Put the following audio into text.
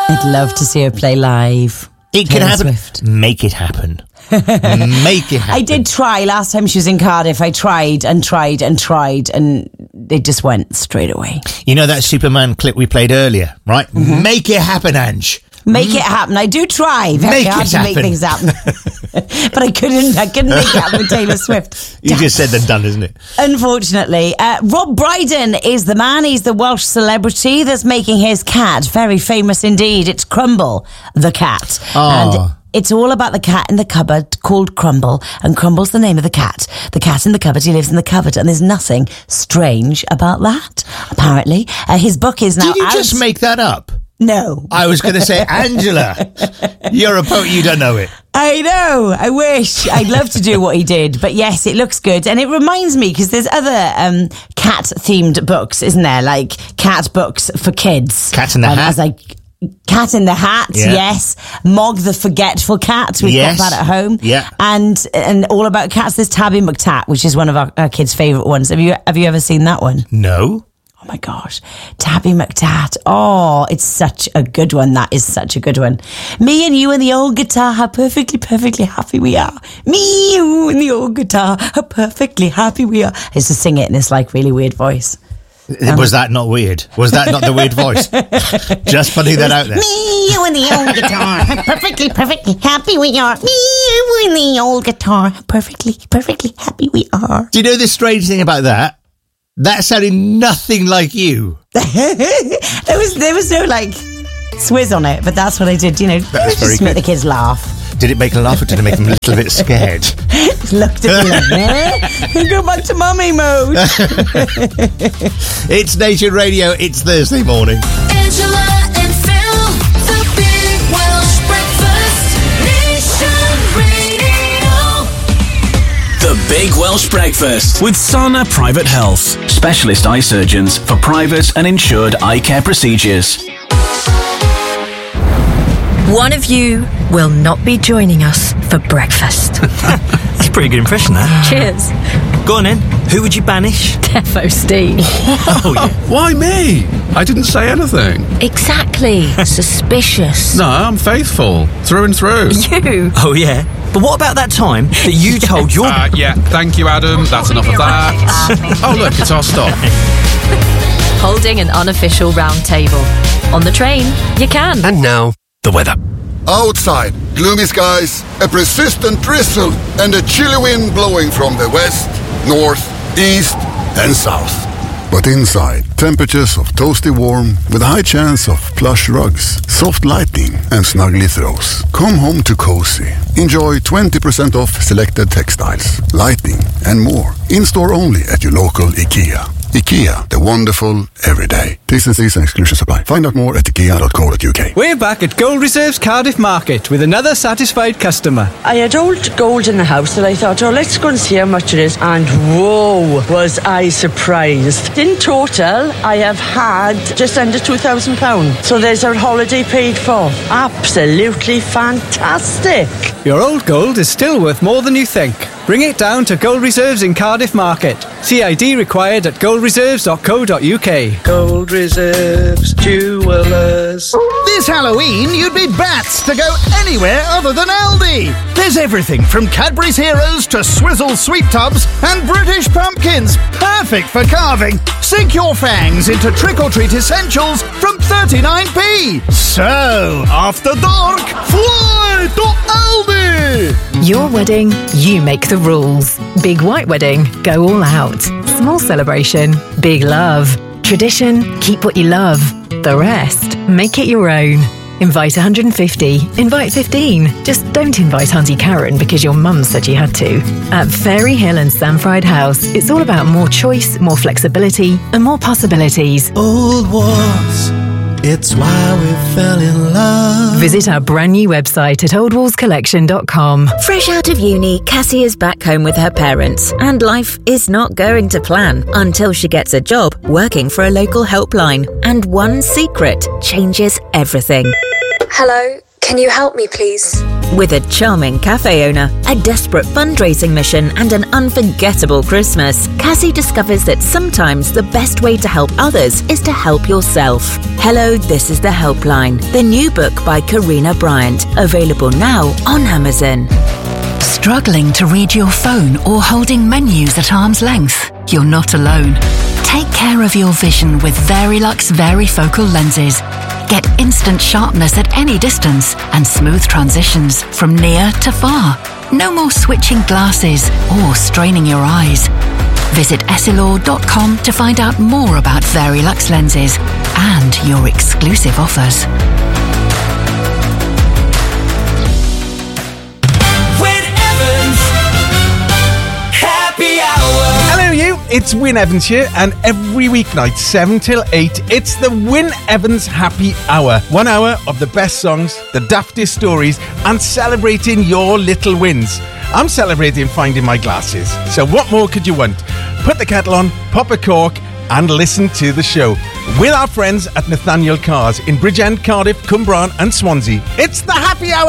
I'd love to see her play live. It can happen. Swift. Make it happen. Make it happen. I did try last time she was in Cardiff. I tried, and it just went straight away. You know that Superman clip we played earlier, right? Mm-hmm. Make it happen, Ange. Make it happen. I do try very hard to make things happen. But I couldn't make it happen with Taylor Swift. You just said they're done, isn't it? Unfortunately. Rob Brydon is the man. He's the Welsh celebrity that's making his cat very famous indeed. It's Crumble, the cat. Oh. And it's all about the cat in the cupboard called Crumble, and Crumble's the name of the cat. The cat in the cupboard, he lives in the cupboard, and there's nothing strange about that, apparently. His book is now out. Did you just make that up? No. I was going to say, Angela, you're a poet, you don't know it. I know. I wish. I'd love to do what he did. But yes, it looks good. And it reminds me, because there's other cat-themed books, isn't there? Like cat books for kids. Cat in the Hat. Cat in the Hat, yeah. Yes. Mog the Forgetful Cat. We've got that at home. Yeah. And all about cats, there's Tabby McTat, which is one of our kids' favourite ones. Have you ever seen that one? No. Oh my gosh. Tabby McTat. Oh, it's such a good one. That is such a good one. Me and you and the old guitar, how perfectly, perfectly happy we are. Me, you and the old guitar, how perfectly happy we are. I used to sing it in this like really weird voice. Was that not weird? Was that not the weird voice? Just putting that out there. Me, you and the old guitar, how perfectly, perfectly happy we are. Me, you and the old guitar, how perfectly, perfectly happy we are. Do you know the strange thing about that? That sounded nothing like you. there was no like swizz on it, but that's what I did. You know, just to make the kids laugh. Did it make them laugh, or did it make them a little bit scared? Looked at me like, go back to mummy mode. It's Nation Radio. It's Thursday morning. Angela and Phil, the Big Welsh Breakfast, Nation Radio. The Big Welsh Breakfast with Sana Private Health. Specialist eye surgeons for private and insured eye care procedures. One of you will not be joining us for breakfast. That's a pretty good impression, that. Cheers. Go on then. Who would you banish? Defo Steve. Oh, yeah. Why me? I didn't say anything. Exactly. Suspicious. No, I'm faithful. Through and through. You? Oh, yeah. But what about that time that you told your... Yeah, thank you, Adam. That's enough of that. Oh, look, it's our stop. Holding an unofficial round table. On the train, you can. And now, the weather. Outside, gloomy skies, a persistent drizzle, and a chilly wind blowing from the west, north, east, and south. But inside, temperatures of toasty warm with a high chance of plush rugs, soft lighting, and snuggly throws. Come home to cozy. Enjoy 20% off selected textiles, lighting, and more. In-store only at your local IKEA. IKEA, the wonderful everyday. T&Cs and exclusions apply. Find out more at ikea.co.uk. We're back at Gold Reserve's Cardiff Market with another satisfied customer. I had old gold in the house and I thought, let's go and see how much it is. And whoa, was I surprised. In total, I have had just under £2,000. So there's our holiday paid for. Absolutely fantastic. Your old gold is still worth more than you think. Bring it down to Gold Reserves in Cardiff Market. CID required at goldreserves.co.uk. Gold Reserves Jewelers. This Halloween, you'd be bats to go anywhere other than Aldi. There's everything from Cadbury's Heroes to Swizzle Sweet Tubs and British Pumpkins. Perfect for carving. Sink your fangs into trick-or-treat essentials from 39p. So, after dark, fly to Aldi. Your wedding, you make the rules. Big white wedding, go all out. Small celebration, big love. Tradition, keep what you love. The rest, make it your own. Invite 150, invite 15. Just don't invite Auntie Karen because your mum said you had to. At Fairy Hill and Samfried House, it's all about more choice, more flexibility, and more possibilities. Old walls, it's why we fell in love. Visit our brand new website at oldwallscollection.com. Fresh out of uni, Cassie is back home with her parents, and life is not going to plan until she gets a job working for a local helpline. And one secret changes everything. Hello, can you help me, please? With a charming cafe owner, a desperate fundraising mission, and an unforgettable Christmas, Cassie discovers that sometimes the best way to help others is to help yourself. Hello, This is the Helpline, the new book by Karina Bryant, available now on Amazon. Struggling to read your phone or holding menus at arm's length? You're not alone. Take care of your vision with Verilux Varifocal lenses. Get instant sharpness at any distance and smooth transitions from near to far. No more switching glasses or straining your eyes. Visit essilor.com to find out more about Verilux lenses and your exclusive offers. Hello you, it's Wyn Evans here, and every weeknight 7 till 8 it's the Wyn Evans Happy Hour. 1 hour of the best songs, the daftest stories, and celebrating your little wins. I'm celebrating finding my glasses, so what more could you want? Put the kettle on, pop a cork and listen to the show with our friends at Nathaniel Cars in Bridgend, Cardiff, Cumbraen and Swansea. It's the Happy Hour!